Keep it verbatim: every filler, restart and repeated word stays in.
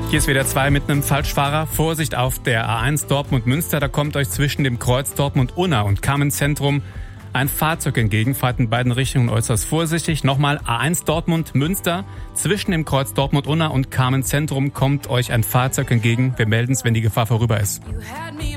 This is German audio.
Hier ist wieder zwei mit einem Falschfahrer. Vorsicht auf der A eins Dortmund-Münster. Da kommt euch zwischen dem Kreuz Dortmund-Unna und Kamenz-Zentrum ein Fahrzeug entgegen. Fahrt in beiden Richtungen äußerst vorsichtig. Nochmal A eins Dortmund-Münster. Zwischen dem Kreuz Dortmund-Unna und Kamenz-Zentrum kommt euch ein Fahrzeug entgegen. Wir melden es, wenn die Gefahr vorüber ist.